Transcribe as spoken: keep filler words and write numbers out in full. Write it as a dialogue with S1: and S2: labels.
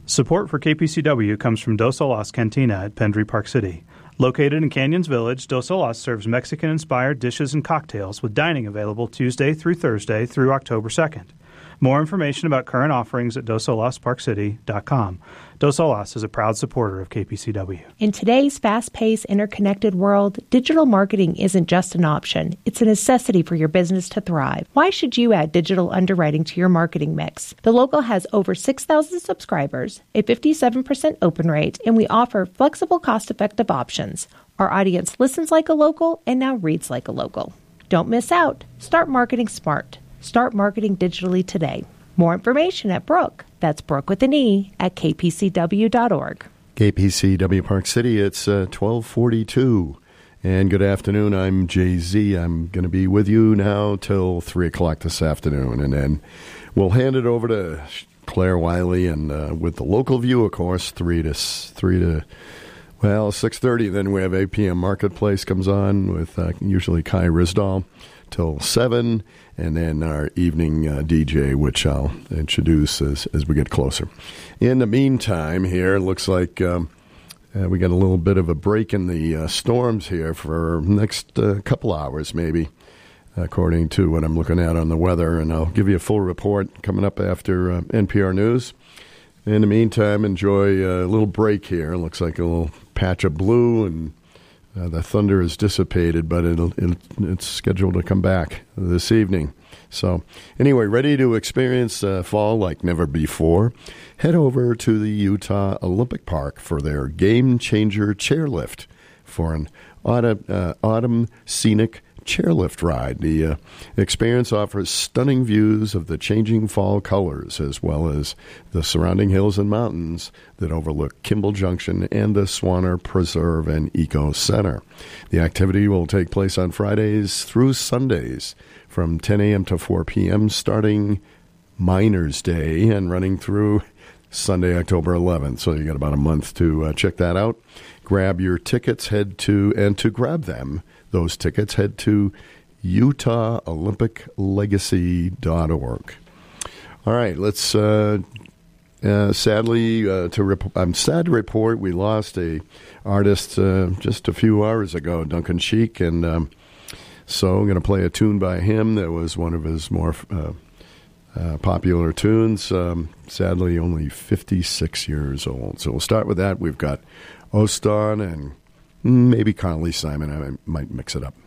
S1: Support for K P C W comes from Dos Olas Cantina at Pendry Park City. Located in Canyons Village, Dos Olas serves Mexican-inspired dishes and cocktails with dining available Tuesday through Thursday through October second. More information about current offerings at dos olas park city dot com. Dos Olas is a proud supporter of K P C W.
S2: In today's fast-paced, interconnected world, digital marketing isn't just an option. It's a necessity for your business to thrive. Why should you add digital underwriting to your marketing mix? The Local has over six thousand subscribers, a fifty-seven percent open rate, and we offer flexible, cost-effective options. Our audience listens like a local and now reads like a local. Don't miss out. Start marketing smart. Start marketing digitally today. More information at Brooke. That's Brooke with an E at k p c w dot org.
S3: K P C W Park City, it's uh, twelve forty-two. And good afternoon, I'm Jay-Z. I'm going to be with you now till three o'clock this afternoon. And then we'll hand it over to Claire Wiley and uh, with the local view, of course, three to, three to well, six thirty. Then we have eight p.m. Marketplace comes on with uh, usually Kai Risdall till seven. And then our evening uh, D J, which I'll introduce as, as we get closer. In the meantime, here, it looks like um, uh, we got a little bit of a break in the uh, storms here for next uh, couple hours, maybe, according to what I'm looking at on the weather. And I'll give you a full report coming up after uh, N P R News. In the meantime, enjoy a little break here. It looks like a little patch of blue, and Uh, the thunder is dissipated, but it'll, it'll, it's scheduled to come back this evening. So anyway, ready to experience uh, fall like never before? Head over to the Utah Olympic Park for their Game Changer Chairlift for an autumn, uh, autumn scenic chairlift ride. The uh, experience offers stunning views of the changing fall colors, as well as the surrounding hills and mountains that overlook Kimball Junction and the Swanner Preserve and Eco Center. The activity will take place on Fridays through Sundays from ten a.m. to four p.m., starting Miners Day and running through Sunday, October eleventh. So you got about a month to uh, check that out. Grab your tickets, head to, and to grab them, those tickets, head to utah olympic legacy dot org. All right, let's, uh, uh, sadly, uh, to rep- I'm sad to report we lost a artist uh, just a few hours ago, Duncan Sheik, and um, so I'm going to play a tune by him that was one of his more uh, uh, popular tunes, um, sadly only fifty-six years old. So we'll start with that. We've got Ostan and maybe Carly Simon. I might mix it up.